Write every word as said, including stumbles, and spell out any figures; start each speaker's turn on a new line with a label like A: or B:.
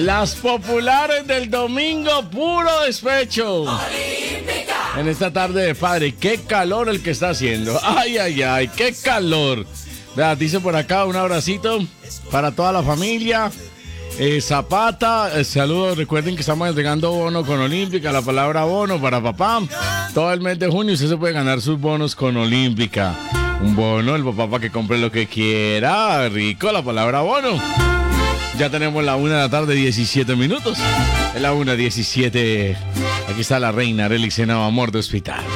A: Las populares del domingo, puro despecho. Olímpica. En esta tarde de padre, qué calor el que está haciendo. Ay, ay, ay, qué calor. Vea, dice por acá un abracito para toda la familia. Eh, Zapata, eh, saludos. Recuerden que estamos entregando bono con Olímpica. La palabra bono para papá. Todo el mes de junio usted se puede ganar sus bonos con Olímpica. Un bono, el papá para que compre lo que quiera. Rico, la palabra bono. Ya tenemos la una de la tarde, diecisiete minutos. Es la una diecisiete. Aquí está la reina Arely Senao, amor de hospital.